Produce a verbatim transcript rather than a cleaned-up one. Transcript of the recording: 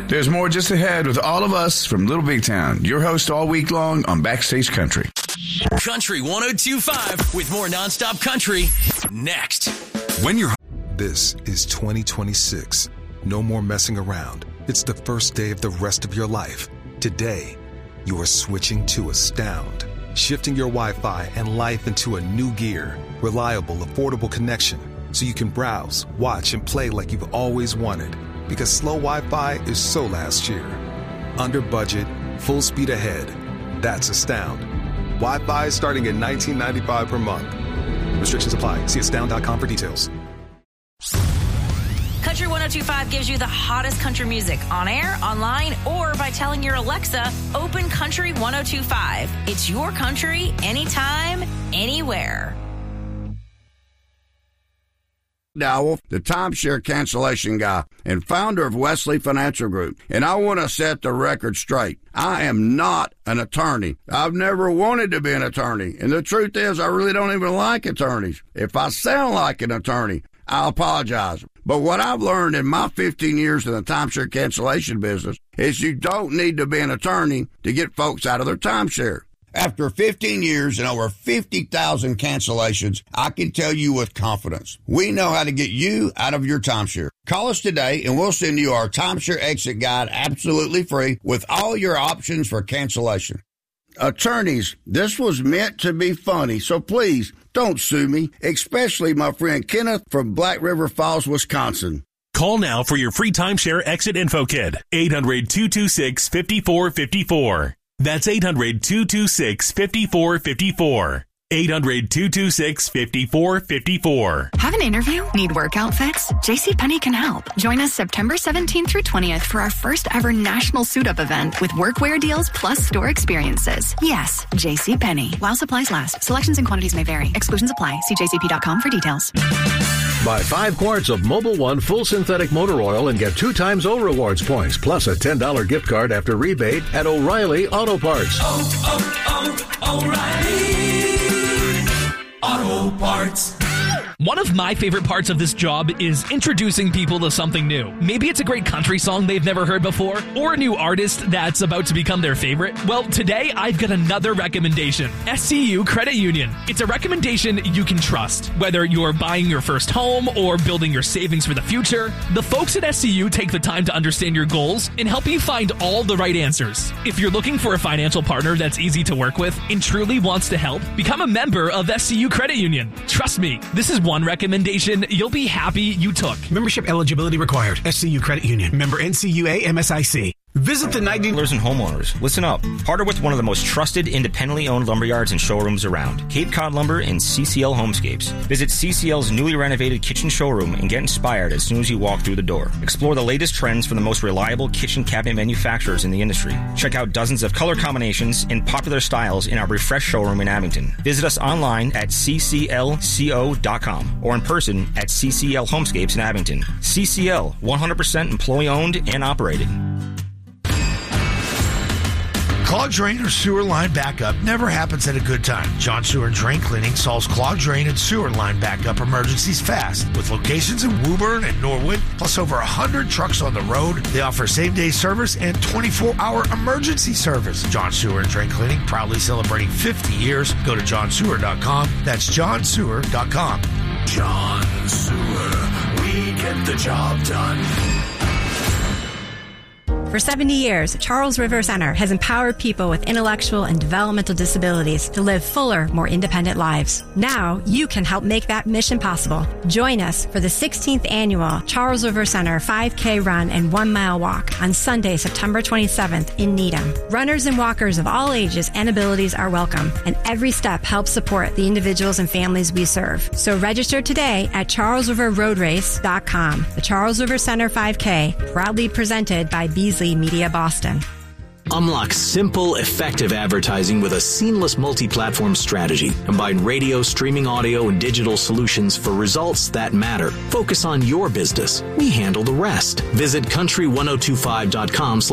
There's more just ahead with all of us from Little Big Town. Your host all week long on Backstage Country. Country one oh two point five with more nonstop country next. When you're This is twenty twenty-six. No more messing around. It's the first day of the rest of your life. Today, you are switching to Astound, shifting your Wi-Fi and life into a new gear. Reliable, affordable connection, so you can browse, watch, and play like you've always wanted. Because slow Wi-Fi is so last year. Under budget, full speed ahead. That's Astound. Wi-Fi is starting at nineteen ninety-five per month. Restrictions apply. See astound dot com for details. Country one oh two point five gives you the hottest country music on air, online, or by telling your Alexa, open Country one oh two point five. It's your country, anytime, anywhere. Dowell, the timeshare cancellation guy and founder of Wesley Financial Group. And I want to set the record straight. I am not an attorney. I've never wanted to be an attorney. And the truth is, I really don't even like attorneys. If I sound like an attorney, I apologize. But what I've learned in my fifteen years in the timeshare cancellation business is you don't need to be an attorney to get folks out of their timeshare. After fifteen years and over fifty thousand cancellations, I can tell you with confidence, we know how to get you out of your timeshare. Call us today and we'll send you our timeshare exit guide absolutely free with all your options for cancellation. Attorneys, this was meant to be funny, so please don't sue me, especially my friend Kenneth from Black River Falls, Wisconsin. Call now for your free timeshare exit info kit. eight hundred, two two six, five four five four. That's eight hundred, two two six, five four five four. eight hundred, two two six, five four five four. Have an interview? Need work outfits? JCPenney can help. Join us September seventeenth through twentieth for our first ever national suit-up event with workwear deals plus store experiences. Yes, JCPenney. While supplies last. Selections and quantities may vary. Exclusions apply. See j c p dot com for details. Buy five quarts of Mobil One full synthetic motor oil and get two times O Rewards points, plus a ten dollars gift card after rebate at O'Reilly Auto Parts. Oh, oh, oh, O'Reilly Auto Parts. One of my favorite parts of this job is introducing people to something new. Maybe it's a great country song they've never heard before, or a new artist that's about to become their favorite. Well, today I've got another recommendation. S C U Credit Union. It's a recommendation you can trust. Whether you're buying your first home or building your savings for the future, the folks at S C U take the time to understand your goals and help you find all the right answers. If you're looking for a financial partner that's easy to work with and truly wants to help, become a member of S C U Credit Union. Trust me, this is one recommendation you'll be happy you took. Membership eligibility required. S C U Credit Union. Member N C U A M S I C. Visit the ninety dealers and homeowners. Listen up. Partner with one of the most trusted, independently owned lumberyards and showrooms around. Cape Cod Lumber and C C L Homescapes. Visit C C L's newly renovated kitchen showroom and get inspired as soon as you walk through the door. Explore the latest trends from the most reliable kitchen cabinet manufacturers in the industry. Check out dozens of color combinations and popular styles in our refreshed showroom in Abington. Visit us online at c c l co dot com or in person at C C L Homescapes in Abington. C C L, one hundred percent employee owned and operated. Clogged drain or sewer line backup never happens at a good time. John Sewer and Drain Cleaning solves clogged drain and sewer line backup emergencies fast. With locations in Woburn and Norwood, plus over one hundred trucks on the road, they offer same-day service and twenty-four hour emergency service. John Sewer and Drain Cleaning, proudly celebrating fifty years. Go to john sewer dot com. That's john sewer dot com. John Sewer, we get the job done. For seventy years, Charles River Center has empowered people with intellectual and developmental disabilities to live fuller, more independent lives. Now, you can help make that mission possible. Join us for the sixteenth annual Charles River Center five K Run and one mile Walk on Sunday, September twenty-seventh in Needham. Runners and walkers of all ages and abilities are welcome, and every step helps support the individuals and families we serve. So register today at charles river road race dot com. The Charles River Center five K, proudly presented by Beasley Media Boston. Unlock simple, effective advertising with a seamless multi-platform strategy. Combine radio, streaming audio, and digital solutions for results that matter. Focus on your business. We handle the rest. Visit country ten twenty-five dot com